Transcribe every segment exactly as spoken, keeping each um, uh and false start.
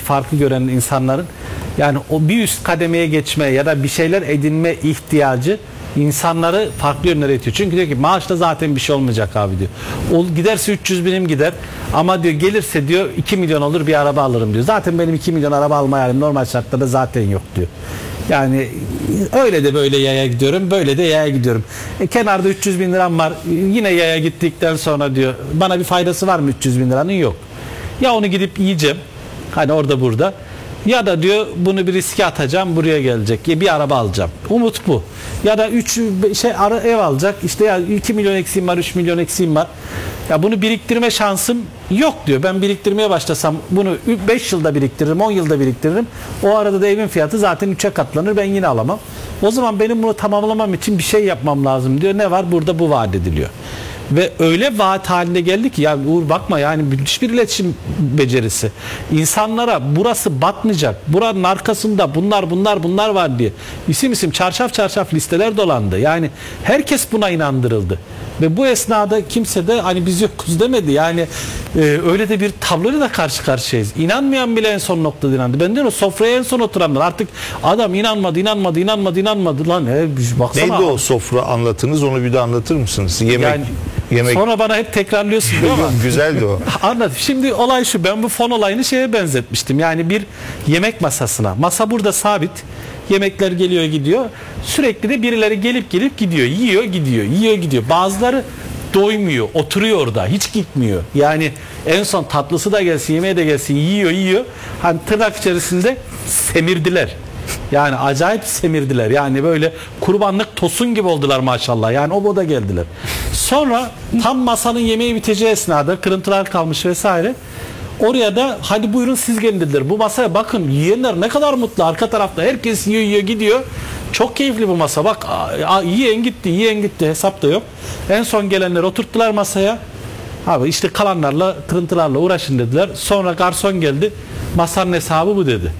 farkı gören insanların yani o bir üst kademeye geçme ya da bir şeyler edinme ihtiyacı insanları farklı yönlere itiyor. Çünkü diyor ki maaşla zaten bir şey olmayacak abi diyor. O giderse üç yüz binim gider ama diyor gelirse diyor iki milyon olur bir araba alırım diyor. Zaten benim iki milyon araba alma hayalim normal şartlarda zaten yok diyor. Yani öyle de böyle yaya gidiyorum, böyle de yaya gidiyorum. E, kenarda üç yüz bin liram var. Yine yaya gittikten sonra diyor bana bir faydası var mı üç yüz bin liranın? Yok. Ya onu gidip yiyeceğim. Hani orada burada. Ya da diyor bunu bir riske atacağım buraya gelecek. Ya bir araba alacağım. Umut bu. Ya da üç şey ara ev alacak. İşte ya iki milyon eksiğim var, üç milyon eksiğim var. Ya bunu biriktirme şansım yok diyor. Ben biriktirmeye başlasam bunu beş yılda biriktiririm, on yılda biriktiririm. O arada da evin fiyatı zaten üçe katlanır. Ben yine alamam. O zaman benim bunu tamamlamam için bir şey yapmam lazım diyor. Ne var? Burada bu vaat ediliyor. Ve öyle vaat haline geldi ki ya Uğur bakma yani müthiş bir iletişim becerisi. İnsanlara burası batmayacak. Buranın arkasında bunlar bunlar bunlar var diye isim isim çarşaf çarşaf listeler dolandı. Yani herkes buna inandırıldı. Ve bu esnada kimse de hani biz yokuz demedi. Yani e, öyle de bir tabloyla da karşı karşıyayız. İnanmayan bile en son noktada inandı. Ben diyorum sofraya en son oturanlar artık adam inanmadı inanmadı inanmadı inanmadı lan. E, baksana. Neydi o sofra anlatınız onu bir de anlatır mısınız? Yemek yani, Yemek... Sonra bana hep tekrarlıyorsun ama. Güzeldi o. Anlat. Şimdi olay şu. Ben bu fon olayını şeye benzetmiştim. Yani bir yemek masasına. Masa burada sabit. Yemekler geliyor gidiyor. Sürekli de birileri gelip gelip gidiyor. Yiyor gidiyor. Yiyor gidiyor. Bazıları doymuyor. Oturuyor orada. Hiç gitmiyor. Yani en son tatlısı da gelsin, yemeğe de gelsin. Yiyor yiyor. Hani tırnak içerisinde semirdiler. Yani acayip semirdiler. Yani böyle kurbanlık tosun gibi oldular maşallah. Yani o boda geldiler. Sonra tam masanın yemeği biteceği esnada kırıntılar kalmış vesaire. Oraya da hadi buyurun siz gelin dediler. Bu masaya bakın yiyenler ne kadar mutlu. Arka tarafta herkes yiyor yiyor gidiyor. Çok keyifli bu masa. Bak yiyen gitti yiyen gitti hesap da yok. En son gelenler oturttular masaya. Abi işte kalanlarla kırıntılarla uğraşın dediler. Sonra garson geldi. Masanın hesabı bu dedi.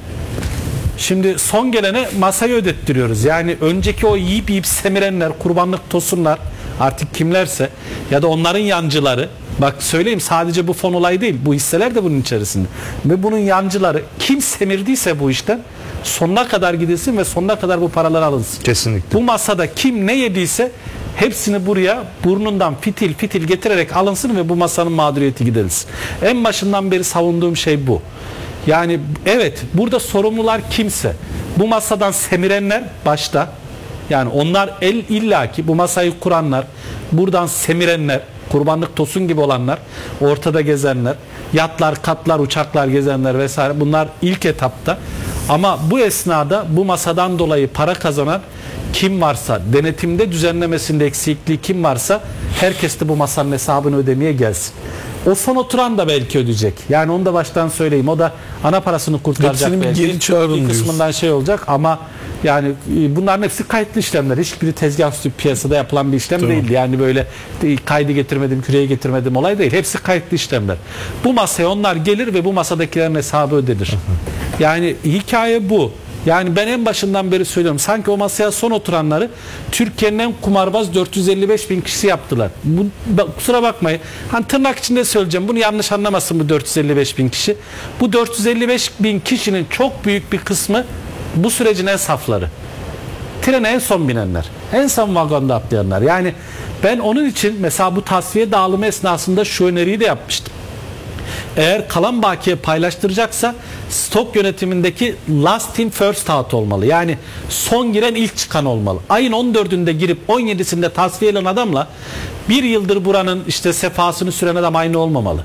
Şimdi son gelene masayı ödettiriyoruz. Yani önceki o yiyip yiyip semirenler, kurbanlık tosunlar artık kimlerse ya da onların yancıları, bak söyleyeyim sadece bu fon olayı değil, bu hisseler de bunun içerisinde. Ve bunun yancıları kim semirdiyse bu işten sonuna kadar gidilsin ve sonuna kadar bu paralar alınsın. Kesinlikle. Bu masada kim ne yediyse hepsini buraya burnundan fitil fitil getirerek alınsın ve bu masanın mağduriyeti giderilsin. En başından beri savunduğum şey bu. Yani evet burada sorumlular kimse. Bu masadan semirenler başta. Yani onlar el illaki bu masayı kuranlar, buradan semirenler, kurbanlık tosun gibi olanlar, ortada gezenler, yatlar, katlar, uçaklar gezenler vesaire bunlar ilk etapta. Ama bu esnada bu masadan dolayı para kazanan kim varsa, denetimde düzenlemesinde eksikliği kim varsa herkes de bu masanın hesabını ödemeye gelsin. O son oturan da belki ödeyecek. Yani onu da baştan söyleyeyim. O da ana parasını kurtaracak belki. Geri çağırın bir kısmından şey olacak ama yani bunların hepsi kayıtlı işlemler. Hiçbiri tezgah üstü piyasada yapılan bir işlem tamam. değildi. Yani böyle kaydı getirmedim, küreği getirmedim olay değil. Hepsi kayıtlı işlemler. Bu masaya onlar gelir ve bu masadakilerin hesabı ödenir. Yani hikaye bu. Yani ben en başından beri söylüyorum. Sanki o masaya son oturanları Türkiye'nin en kumarbaz dört yüz elli beş bin kişisi yaptılar. Bu, kusura bakmayın. Hani tırnak içinde söyleyeceğim. Bunu yanlış anlamasın bu dört yüz elli beş bin kişi. Bu dört yüz elli beş bin kişinin çok büyük bir kısmı bu sürecin en safları. Trene en son binenler. En son vagonda atlayanlar. Yani ben onun için mesela bu tasfiye dağılımı esnasında şu öneriyi de yapmıştım. Eğer kalan bakiye paylaştıracaksa stok yönetimindeki last in first out olmalı. Yani son giren ilk çıkan olmalı. Ayın on dördünde girip on yedisinde tasfiye edilen adamla bir yıldır buranın işte sefasını süren adam aynı olmamalı.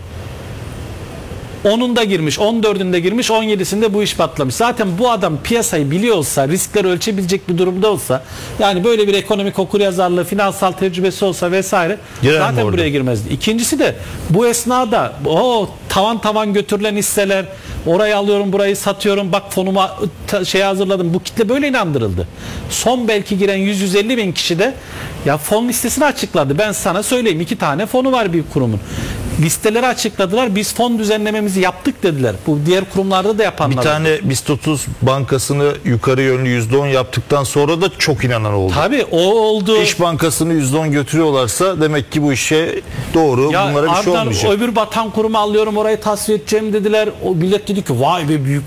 onunda girmiş, on dördünde girmiş, on yedisinde bu iş patlamış. Zaten bu adam piyasayı biliyor olsa, riskleri ölçebilecek bir durumda olsa, yani böyle bir ekonomik okuryazarlığı, finansal tecrübesi olsa vesaire Girer zaten buraya orada girmezdi. İkincisi de bu esnada o tavan tavan götürülen hisseler, orayı alıyorum, burayı satıyorum, bak fonuma şey hazırladım. Bu kitle böyle inandırıldı. Son belki giren yüz yüz elli bin kişi de ya fon listesini açıkladı. Ben sana söyleyeyim, iki tane fonu var bir kurumun. Listeleri açıkladılar. Biz fon düzenlememizi yaptık dediler. Bu diğer kurumlarda da yapanlar. Bir tane BIST otuz bankasını yukarı yönlü yüzde on yaptıktan sonra da çok inanan oldu. Tabii o oldu. İş Bankası'nı yüzde on götürüyorlarsa demek ki bu işe doğru. Ya bunlara bir şey olmayacak. Öbür batan kurumu alıyorum, orayı tasfiye edeceğim dediler. O millet dedi ki vay be büyük